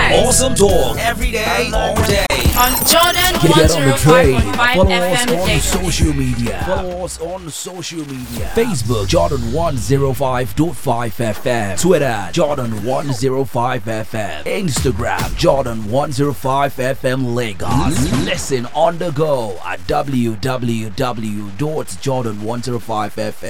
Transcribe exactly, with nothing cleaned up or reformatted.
night. Awesome talk every day, all day. On Jordan Get on the train. Follow us F M on Daily. social media. Follow us on social media. Facebook Jordan one oh five point five F M. Twitter Jordan one oh five F M. Instagram Jordan one oh five F M Lagos. Listen on the go at w w w dot jordan one oh five f m